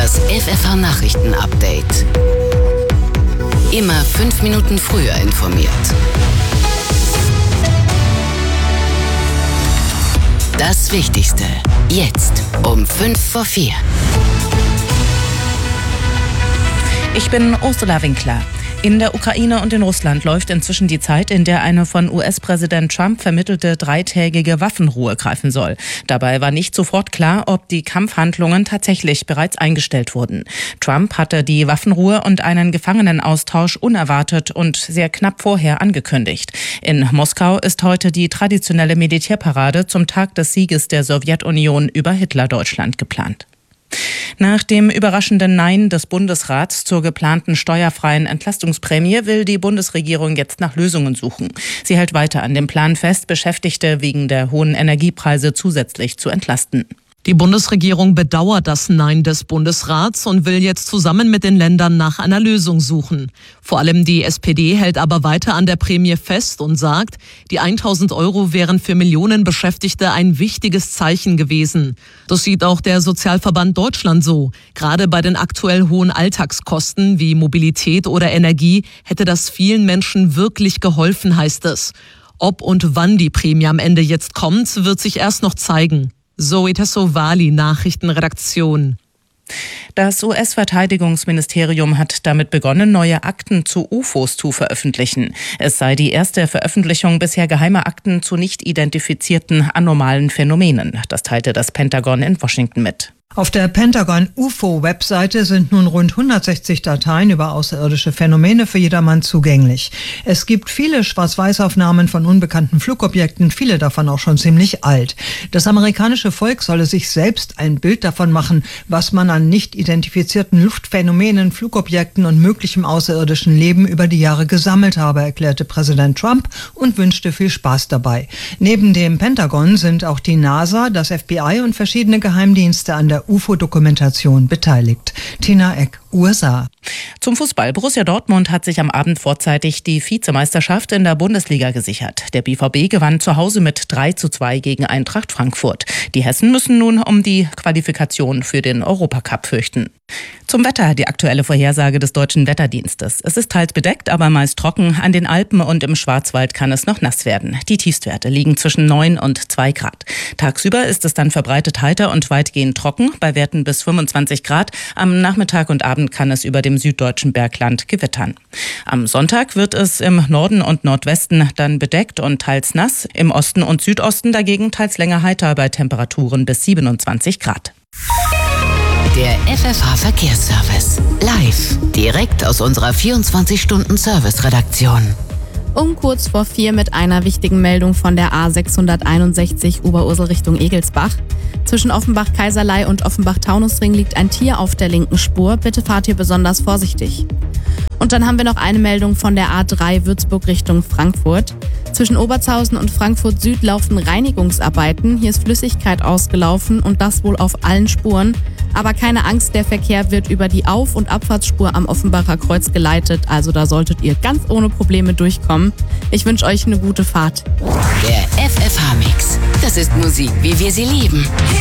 Das FFH-Nachrichten-Update. Immer 5 Minuten früher informiert. Das Wichtigste. Jetzt um 3:55. Ich bin Ursula Winkler. In der Ukraine und in Russland läuft inzwischen die Zeit, in der eine von US-Präsident Trump vermittelte 3-tägige Waffenruhe greifen soll. Dabei war nicht sofort klar, ob die Kampfhandlungen tatsächlich bereits eingestellt wurden. Trump hatte die Waffenruhe und einen Gefangenenaustausch unerwartet und sehr knapp vorher angekündigt. In Moskau ist heute die traditionelle Militärparade zum Tag des Sieges der Sowjetunion über Hitler-Deutschland geplant. Nach dem überraschenden Nein des Bundesrats zur geplanten steuerfreien Entlastungsprämie will die Bundesregierung jetzt nach Lösungen suchen. Sie hält weiter an dem Plan fest, Beschäftigte wegen der hohen Energiepreise zusätzlich zu entlasten. Die Bundesregierung bedauert das Nein des Bundesrats und will jetzt zusammen mit den Ländern nach einer Lösung suchen. Vor allem die SPD hält aber weiter an der Prämie fest und sagt, die 1.000 € wären für Millionen Beschäftigte ein wichtiges Zeichen gewesen. Das sieht auch der Sozialverband Deutschland so. Gerade bei den aktuell hohen Alltagskosten wie Mobilität oder Energie hätte das vielen Menschen wirklich geholfen, heißt es. Ob und wann die Prämie am Ende jetzt kommt, wird sich erst noch zeigen. Zoe Tassovali, Nachrichtenredaktion. Das US-Verteidigungsministerium hat damit begonnen, neue Akten zu UFOs zu veröffentlichen. Es sei die erste Veröffentlichung bisher geheimer Akten zu nicht identifizierten anomalen Phänomenen. Das teilte das Pentagon in Washington mit. Auf der Pentagon-UFO-Webseite sind nun rund 160 Dateien über außerirdische Phänomene für jedermann zugänglich. Es gibt viele Schwarz-Weiß-Aufnahmen von unbekannten Flugobjekten, viele davon auch schon ziemlich alt. Das amerikanische Volk solle sich selbst ein Bild davon machen, was man an nicht identifizierten Luftphänomenen, Flugobjekten und möglichem außerirdischen Leben über die Jahre gesammelt habe, erklärte Präsident Trump und wünschte viel Spaß dabei. Neben dem Pentagon sind auch die NASA, das FBI und verschiedene Geheimdienste an der UFO-Dokumentation beteiligt. Tina Eck, USA. Zum Fußball. Borussia Dortmund hat sich am Abend vorzeitig die Vizemeisterschaft in der Bundesliga gesichert. Der BVB gewann zu Hause mit 3:2 gegen Eintracht Frankfurt. Die Hessen müssen nun um die Qualifikation für den Europacup fürchten. Zum Wetter, die aktuelle Vorhersage des Deutschen Wetterdienstes. Es ist teils bedeckt, aber meist trocken. An den Alpen und im Schwarzwald kann es noch nass werden. Die Tiefstwerte liegen zwischen 9 und 2 Grad. Tagsüber ist es dann verbreitet heiter und weitgehend trocken, bei Werten bis 25 Grad. Am Nachmittag und Abend kann es über dem süddeutschen Bergland gewittern. Am Sonntag wird es im Norden und Nordwesten dann bedeckt und teils nass. Im Osten und Südosten dagegen teils länger heiter bei Temperaturen bis 27 Grad. Der FFH-Verkehrsservice. Live. Direkt aus unserer 24-Stunden-Service-Redaktion. Um kurz vor 4 mit einer wichtigen Meldung von der A661 Oberursel Richtung Egelsbach. Zwischen Offenbach-Kaiserlei und Offenbach-Taunusring liegt ein Tier auf der linken Spur. Bitte fahrt hier besonders vorsichtig. Und dann haben wir noch eine Meldung von der A3 Würzburg Richtung Frankfurt. Zwischen Obertshausen und Frankfurt Süd laufen Reinigungsarbeiten. Hier ist Flüssigkeit ausgelaufen und das wohl auf allen Spuren. Aber keine Angst, der Verkehr wird über die Auf- und Abfahrtsspur am Offenbacher Kreuz geleitet. Also da solltet ihr ganz ohne Probleme durchkommen. Ich wünsche euch eine gute Fahrt. Der FFH-Mix. Das ist Musik, wie wir sie lieben.